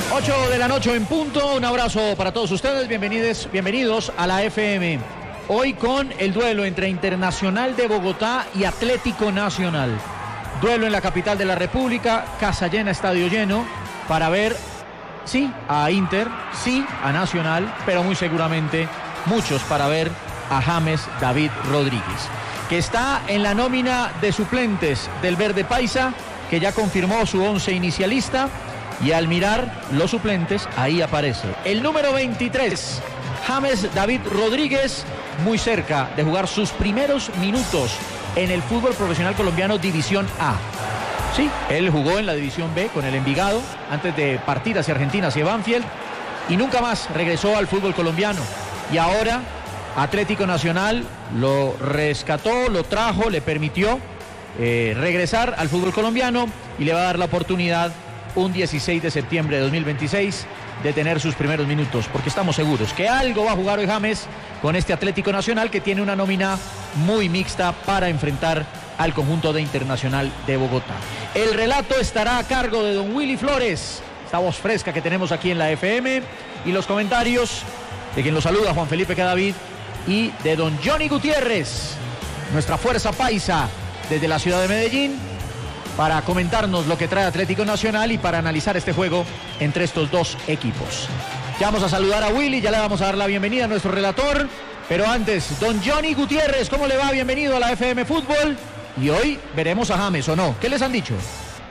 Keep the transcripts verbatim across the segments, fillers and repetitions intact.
ocho de la noche en punto, un abrazo para todos ustedes, bienvenidos, bienvenidos a la F M. Hoy con el duelo entre Internacional de Bogotá y Atlético Nacional. Duelo en la capital de la República, casa llena, estadio lleno, para ver, sí, a Inter, sí, a Nacional, pero muy seguramente muchos para ver a James David Rodríguez, que está en la nómina de suplentes del Verde Paisa, que ya confirmó su once inicialista. Y al mirar los suplentes, ahí aparece el número veintitrés, James David Rodríguez, muy cerca de jugar sus primeros minutos en el fútbol profesional colombiano División A. Sí, él jugó en la División B con el Envigado, antes de partir hacia Argentina, hacia Banfield, y nunca más regresó al fútbol colombiano. Y ahora Atlético Nacional lo rescató, lo trajo, le permitió eh, regresar al fútbol colombiano y le va a dar la oportunidad un dieciséis de septiembre de dos mil veintiséis de tener sus primeros minutos, porque estamos seguros que algo va a jugar hoy James con este Atlético Nacional, que tiene una nómina muy mixta para enfrentar al conjunto de Internacional de Bogotá. El relato estará a cargo de don Willy Flores, esta voz fresca que tenemos aquí en la F M, y los comentarios de quien lo saluda, Juan Felipe Cadavid, y de don Johnny Gutiérrez, nuestra fuerza paisa desde la ciudad de Medellín, para comentarnos lo que trae Atlético Nacional y para analizar este juego entre estos dos equipos. Ya vamos a saludar a Willy, ya le vamos a dar la bienvenida a nuestro relator, pero antes, don Johnny Gutiérrez, ¿cómo le va? Bienvenido a la F M Fútbol, y hoy veremos a James, ¿o no? ¿Qué les han dicho?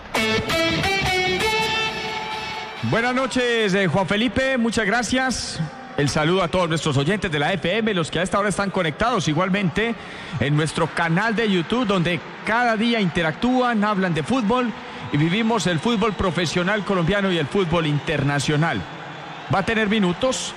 Buenas noches, eh, Juan Felipe, muchas gracias. El saludo a todos nuestros oyentes de la F M, los que a esta hora están conectados igualmente en nuestro canal de YouTube, donde cada día interactúan, hablan de fútbol y vivimos el fútbol profesional colombiano y el fútbol internacional. Va a tener minutos,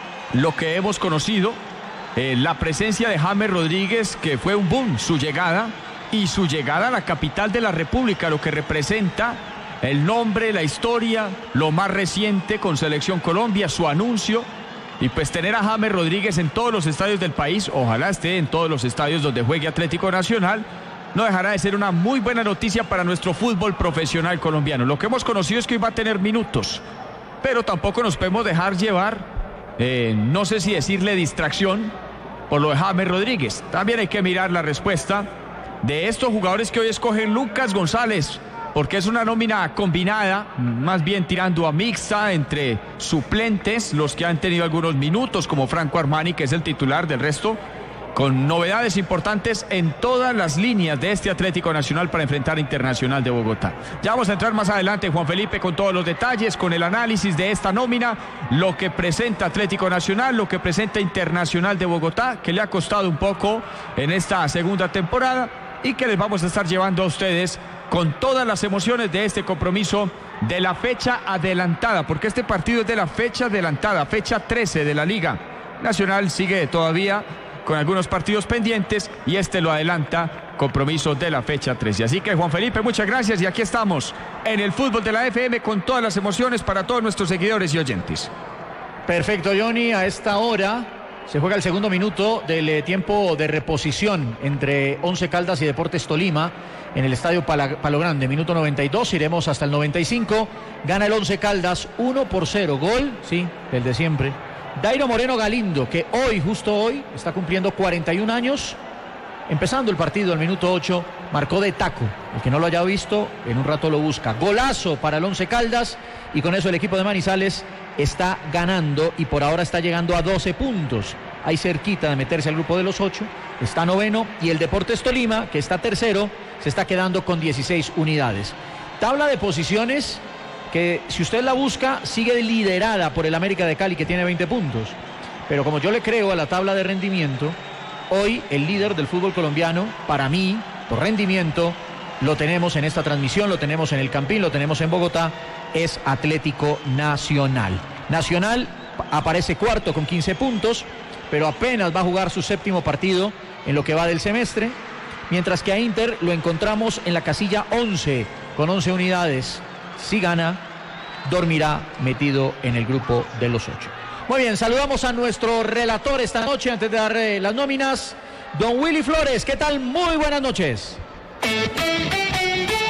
lo que hemos conocido, eh, la presencia de James Rodríguez, que fue un boom, su llegada, y su llegada a la capital de la República, lo que representa el nombre, la historia, lo más reciente con Selección Colombia, su anuncio. Y pues tener a James Rodríguez en todos los estadios del país, ojalá esté en todos los estadios donde juegue Atlético Nacional, no dejará de ser una muy buena noticia para nuestro fútbol profesional colombiano. Lo que hemos conocido es que hoy va a tener minutos, pero tampoco nos podemos dejar llevar, eh, no sé si decirle distracción, por lo de James Rodríguez. También hay que mirar la respuesta de estos jugadores que hoy escogen Lucas González, porque es una nómina combinada, más bien tirando a mixta entre suplentes, los que han tenido algunos minutos, como Franco Armani, que es el titular, del resto, con novedades importantes en todas las líneas de este Atlético Nacional para enfrentar a Internacional de Bogotá. Ya vamos a entrar más adelante, Juan Felipe, con todos los detalles, con el análisis de esta nómina, lo que presenta Atlético Nacional, lo que presenta Internacional de Bogotá, que le ha costado un poco en esta segunda temporada y que les vamos a estar llevando a ustedes con todas las emociones de este compromiso de la fecha adelantada, porque este partido es de la fecha adelantada, fecha trece de la Liga Nacional, sigue todavía con algunos partidos pendientes y este lo adelanta, compromiso de la fecha trece. Así que, Juan Felipe, muchas gracias, y aquí estamos en el fútbol de la F M con todas las emociones para todos nuestros seguidores y oyentes. Perfecto, Johnny, a esta hora se juega el segundo minuto del eh, tiempo de reposición entre Once Caldas y Deportes Tolima en el estadio Pala, Palo Grande, minuto noventa y dos, iremos hasta el noventa y cinco, gana el Once Caldas uno por cero, gol, sí, el de siempre, Dairo Moreno Galindo, que hoy, justo hoy, está cumpliendo cuarenta y un años, empezando el partido al minuto ocho, marcó de taco, el que no lo haya visto, en un rato lo busca, golazo para el Once Caldas, y con eso el equipo de Manizales está ganando y por ahora está llegando a doce puntos, ahí cerquita de meterse al grupo de los ocho, está noveno, y el Deportes Tolima, que está tercero, se está quedando con dieciséis unidades. Tabla de posiciones que, si usted la busca, sigue liderada por el América de Cali, que tiene veinte puntos, pero como yo le creo a la tabla de rendimiento, hoy el líder del fútbol colombiano, para mí, por rendimiento, lo tenemos en esta transmisión, lo tenemos en el Campín, lo tenemos en Bogotá, es Atlético Nacional. Nacional aparece cuarto con quince puntos, pero apenas va a jugar su séptimo partido en lo que va del semestre, mientras que a Inter lo encontramos en la casilla once, con once unidades. Si gana, dormirá metido en el grupo de los ocho. Muy bien, saludamos a nuestro relator esta noche, antes de dar eh, las nóminas, don Willy Flores. ¿Qué tal? Muy buenas noches.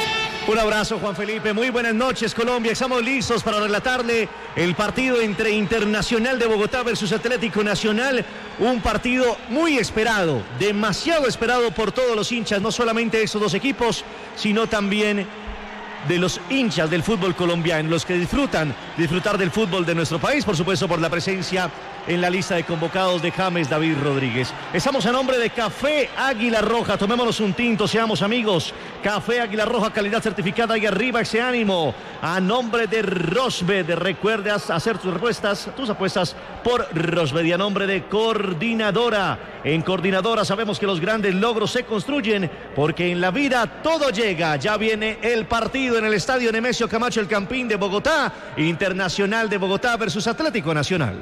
Un abrazo, Juan Felipe. Muy buenas noches, Colombia. Estamos listos para relatarle el partido entre Internacional de Bogotá versus Atlético Nacional. Un partido muy esperado, demasiado esperado por todos los hinchas, no solamente de estos dos equipos, sino también de los hinchas del fútbol colombiano, los que disfrutan, disfrutar del fútbol de nuestro país, por supuesto por la presencia en la lista de convocados de James David Rodríguez. Estamos a nombre de Café Águila Roja, tomémonos un tinto, seamos amigos. Café Águila Roja, calidad certificada y arriba ese ánimo. A nombre de Rosbed, recuerdas hacer tus apuestas, tus apuestas por Rosbed, y a nombre de Coordinadora. En Coordinadora sabemos que los grandes logros se construyen porque en la vida todo llega. Ya viene el partido en el estadio Nemesio Camacho El Campín de Bogotá, Internacional de Bogotá versus Atlético Nacional.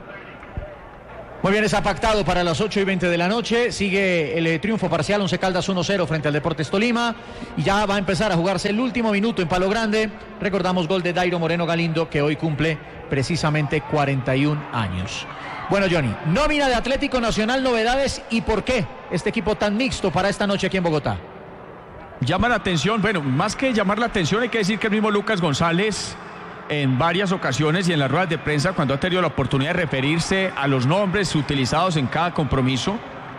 Muy bien, está pactado para las ocho y veinte de la noche. Sigue el eh, triunfo parcial, Once Caldas uno cero frente al Deportes Tolima. Y ya va a empezar a jugarse el último minuto en Palo Grande. Recordamos gol de Dairo Moreno Galindo, que hoy cumple precisamente cuarenta y un años. Bueno, Johnny, nómina de Atlético Nacional, novedades y por qué este equipo tan mixto para esta noche aquí en Bogotá. Llama la atención, bueno, más que llamar la atención hay que decir que el mismo Lucas González en varias ocasiones y en las ruedas de prensa, cuando ha tenido la oportunidad de referirse a los nombres utilizados en cada compromiso,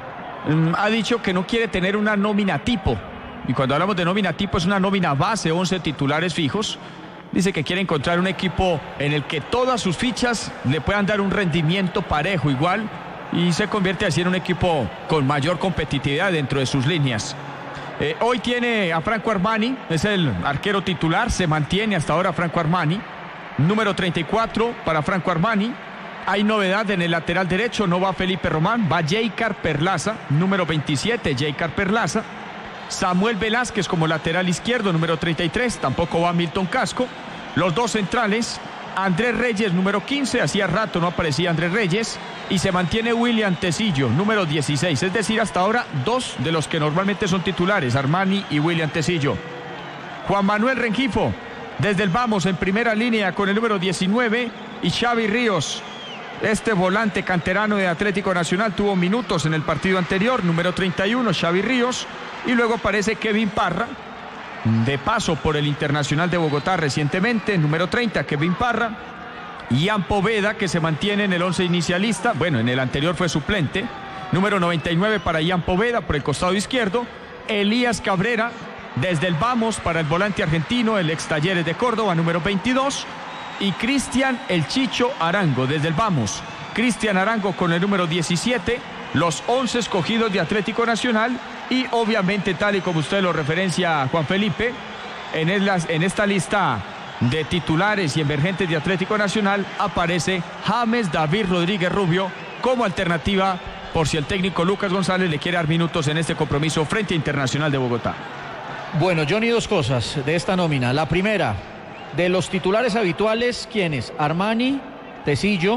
ha dicho que no quiere tener una nómina tipo. Y cuando hablamos de nómina tipo es una nómina base, once titulares fijos. Dice que quiere encontrar un equipo en el que todas sus fichas le puedan dar un rendimiento parejo, igual, y se convierte así en un equipo con mayor competitividad dentro de sus líneas. Eh, hoy tiene a Franco Armani, es el arquero titular, se mantiene hasta ahora Franco Armani. Número treinta y cuatro para Franco Armani. Hay novedad en el lateral derecho, no va Felipe Román, va Jeicar Perlaza, número veintisiete, Jeicar Perlaza. Samuel Velázquez como lateral izquierdo, número treinta y tres, tampoco va Milton Casco. Los dos centrales, Andrés Reyes, número quince, hacía rato no aparecía Andrés Reyes. Y se mantiene William Tecillo, número dieciséis, es decir, hasta ahora dos de los que normalmente son titulares, Armani y William Tecillo. Juan Manuel Rengifo, desde el vamos en primera línea con el número diecinueve, y Xavi Ríos, este volante canterano de Atlético Nacional, tuvo minutos en el partido anterior, número treinta y uno, Xavi Ríos, y luego aparece Kevin Parra, de paso por el Internacional de Bogotá recientemente, número treinta, Kevin Parra. Ian Poveda, que se mantiene en el once inicialista, bueno, en el anterior fue suplente, número noventa y nueve para Ian Poveda por el costado izquierdo. Elías Cabrera, desde el vamos para el volante argentino, el ex Talleres de Córdoba, número veintidós. Y Cristian El Chicho Arango, desde el vamos. Cristian Arango con el número diecisiete, los once escogidos de Atlético Nacional. Y obviamente, tal y como usted lo referencia, Juan Felipe, en, el, en esta lista de titulares y emergentes de Atlético Nacional aparece James David Rodríguez Rubio como alternativa por si el técnico Lucas González le quiere dar minutos en este compromiso frente a Internacional de Bogotá. Bueno, Johnny, dos cosas de esta nómina. La primera, de los titulares habituales, ¿quiénes? Armani, Tecillo,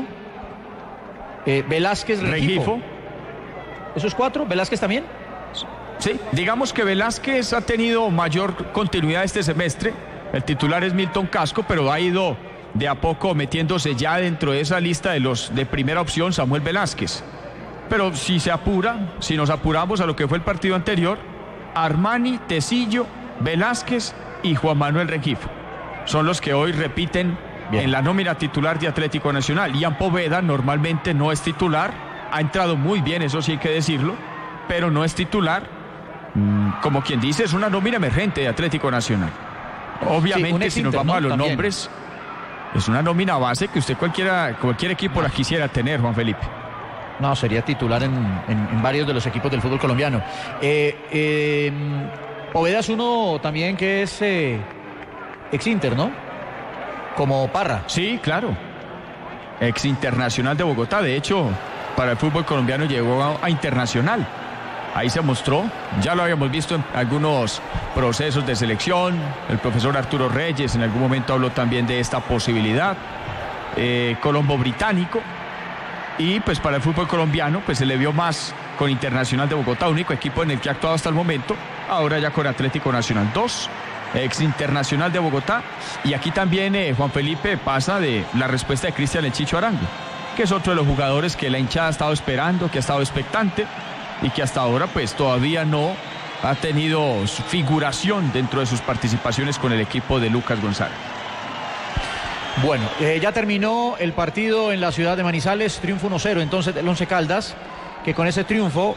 eh, Velázquez, Rengifo. Rengifo. ¿Esos cuatro? ¿Velázquez también? Sí, digamos que Velázquez ha tenido mayor continuidad este semestre. El titular es Milton Casco, pero ha ido de a poco metiéndose ya dentro de esa lista de los de primera opción, Samuel Velázquez. Pero si se apura, si nos apuramos a lo que fue el partido anterior, Armani, Tecillo, Velázquez y Juan Manuel Rengifo son los que hoy repiten Bien. en la nómina titular de Atlético Nacional. Ian Poveda normalmente no es titular, ha entrado muy bien, eso sí hay que decirlo, pero no es titular. Como quien dice, es una nómina emergente de Atlético Nacional. Obviamente, sí, si nos vamos ¿no? a los También. nombres, es una nómina base que usted cualquiera, cualquier equipo no. la quisiera tener, Juan Felipe. No, sería titular en, en, en varios de los equipos del fútbol colombiano. Eh, eh, Poveda es uno también que es eh, ex Inter, ¿no? Como Parra. Sí, claro. Ex Internacional de Bogotá. De hecho, para el fútbol colombiano llegó a, a Internacional. Ahí se mostró, ya lo habíamos visto en algunos procesos de selección. El profesor Arturo Reyes en algún momento habló también de esta posibilidad. Eh, Colombo británico. Y pues para el fútbol colombiano pues se le vio más con Internacional de Bogotá, único equipo en el que ha actuado hasta el momento. Ahora ya con Atlético Nacional, dos, ex Internacional de Bogotá. Y aquí también eh, Juan Felipe pasa de la respuesta de Cristian El Chicho Arango, que es otro de los jugadores que la hinchada ha estado esperando, que ha estado expectante y que hasta ahora pues todavía no ha tenido su figuración dentro de sus participaciones con el equipo de Lucas González. Bueno, eh, ya terminó el partido en la ciudad de Manizales, triunfo uno cero entonces del Once Caldas, que con ese triunfo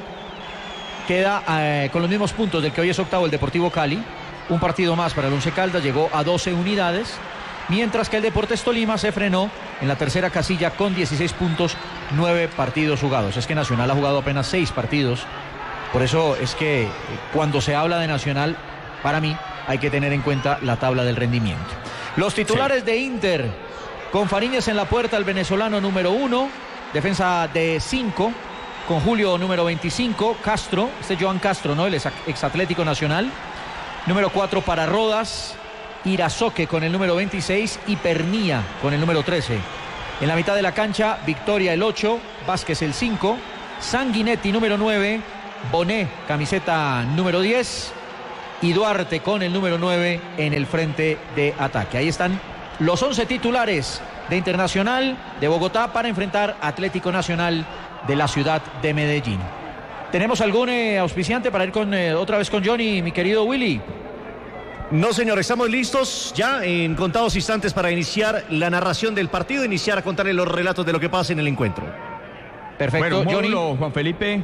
queda eh, con los mismos puntos del que hoy es octavo el Deportivo Cali. Un partido más para el Once Caldas, llegó a doce unidades, mientras que el Deportes Tolima se frenó en la tercera casilla con dieciséis puntos, nueve partidos jugados. Es que Nacional ha jugado apenas seis partidos, por eso es que cuando se habla de Nacional, para mí hay que tener en cuenta la tabla del rendimiento. Los titulares sí. de Inter, con Fariñez en la puerta, el venezolano número uno, defensa de cinco, con Julio número veinticinco, Castro, este es Joan Castro, ¿no? El ex, ex Atlético Nacional. Número cuatro para Rodas, Irazoque con el número veintiséis y Pernía con el número trece. En la mitad de la cancha, Victoria el ocho, Vázquez el cinco, Sanguinetti número nueve, Bonet, camiseta número diez, y Duarte con el número nueve en el frente de ataque. Ahí están los once titulares de Internacional de Bogotá para enfrentar Atlético Nacional de la ciudad de Medellín. ¿Tenemos algún eh, auspiciante para ir con eh, otra vez con Johnny, mi querido Willy? No, señor, estamos listos ya en contados instantes para iniciar la narración del partido, iniciar a contarle los relatos de lo que pasa en el encuentro. Perfecto, bueno, módulo, Johnny. Juan Felipe,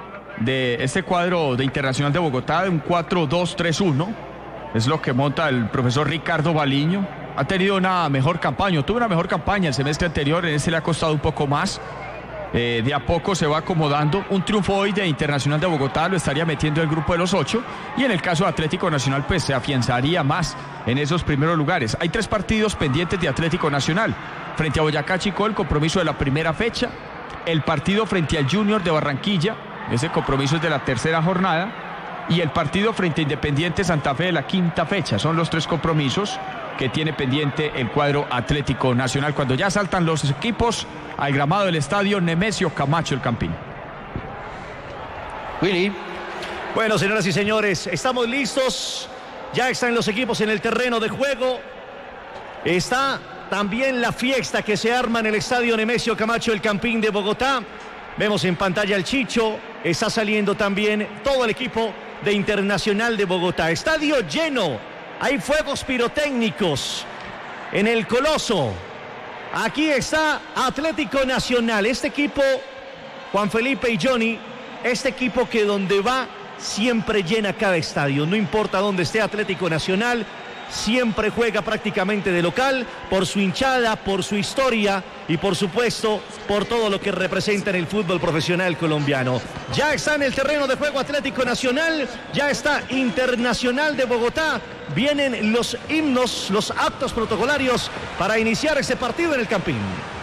de este cuadro de Internacional de Bogotá, de un cuatro dos tres uno, es lo que monta el profesor Ricardo Baliño. Ha tenido una mejor campaña, tuvo una mejor campaña el semestre anterior, en este le ha costado un poco más. Eh, de a poco se va acomodando. Un triunfo hoy de Internacional de Bogotá lo estaría metiendo el grupo de los ocho, y en el caso de Atlético Nacional pues se afianzaría más en esos primeros lugares. Hay tres partidos pendientes de Atlético Nacional: frente a Boyacá Chicó, el compromiso de la primera fecha; el partido frente al Junior de Barranquilla, ese compromiso es de la tercera jornada; y el partido frente a Independiente Santa Fe de la quinta fecha. Son los tres compromisos que tiene pendiente el cuadro Atlético Nacional cuando ya saltan los equipos al gramado del estadio Nemesio Camacho El Campín. Willy. Bueno, señoras y señores, estamos listos. Ya están los equipos en el terreno de juego. Está también la fiesta que se arma en el estadio Nemesio Camacho El Campín de Bogotá. Vemos en pantalla el Chicho. Está saliendo también todo el equipo de Internacional de Bogotá. Estadio lleno. Hay fuegos pirotécnicos en el Coloso. Aquí está Atlético Nacional. Este equipo, Juan Felipe y Johnny, este equipo que donde va siempre llena cada estadio. No importa dónde esté Atlético Nacional, siempre juega prácticamente de local por su hinchada, por su historia y por supuesto por todo lo que representa en el fútbol profesional colombiano. Ya está en el terreno de juego Atlético Nacional, ya está Internacional de Bogotá. Vienen los himnos, los actos protocolarios para iniciar ese partido en el Campín.